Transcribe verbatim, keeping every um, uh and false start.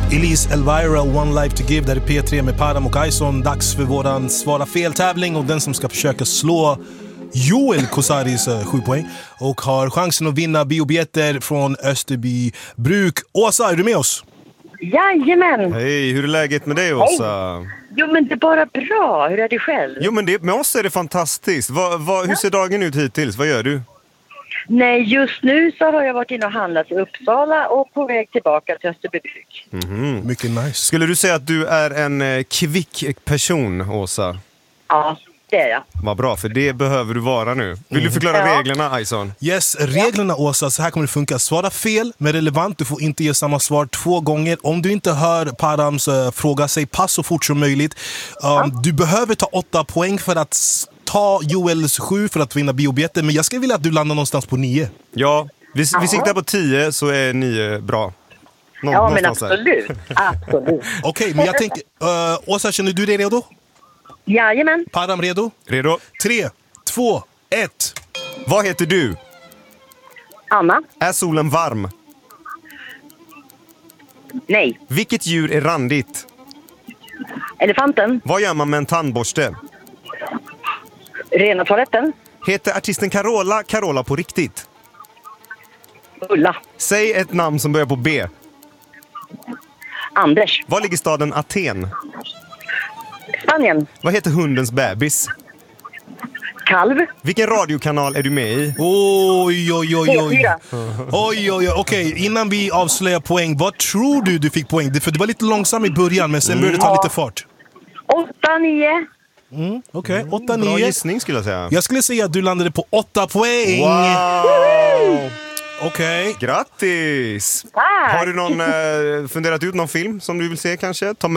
Elise Elvira, One Life to Give, där är P tre med Param och Ison. Dags för våran Svara fel-tävling och den som ska försöka slå Joel Kosaris uh, sju poäng och har chansen att vinna biobiljetter från Österby Bruk. Åsa, är du med oss? Jajamän! Hej, hur är läget med dig, Åsa? Hej. Jo, men det är bara bra. Hur är det själv? Jo, men det, med oss är det fantastiskt. Va, va, hur ser dagen ut hittills? Vad gör du? Nej, just nu så har jag varit inne och handlat i Uppsala och på väg tillbaka till Österbybruk. Mm-hmm. Mycket nice. Skulle du säga att du är en eh, kvick person, Åsa? Ja, det är jag. Vad bra, för det behöver du vara nu. Vill mm. du förklara ja. reglerna, Ison? Yes, reglerna, Åsa, så här kommer det funka. Svara fel med relevant, du får inte ge samma svar två gånger. Om du inte hör Params uh, fråga, säg pass så fort som möjligt. Um, ja. Du behöver ta åtta poäng för att ta Joels sju för att vinna biobiljetter, men jag skulle vilja att du landar någonstans på nio. Ja, vi, vi siktar på tio så är nio bra. Nå- ja, men absolut. absolut. Okej, okay, men jag tänker, uh, Åsa, känner du dig redo? Jajamän. Param redo? Redo. Tre, två, ett. Vad heter du? Anna. Är solen varm? Nej. Vilket djur är randigt? Elefanten. Vad gör man med en tandborste? Rena toaletten. Heter artisten Carola Carola på riktigt? Ulla. Säg ett namn som börjar på B. Anders. Var ligger staden Aten? Spanien. Vad heter hundens bebis? Kalv. Vilken radiokanal är du med i? Oj, oj, oj, oj. Fyra. Oj, oj, oj. Okej, innan vi avslöjar poäng, vad tror du du fick poäng? För det var lite långsam i början, men sen började det ta lite fart. Åtta, nio. Mm, Okej, okay. åtta, Bra nio. gissning skulle jag säga. Jag skulle säga att du landade på åtta poäng. Wow! Okej. Grattis! Tack. Har du någon, eh, funderat ut någon film som du vill se kanske? Ta med